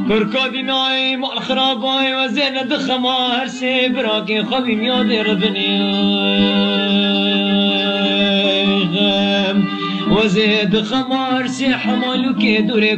كركادي نايم الخراباي وزين دخمار سي براكي خبيم يادي ربني وزيد خمار سي حمالو كي دوري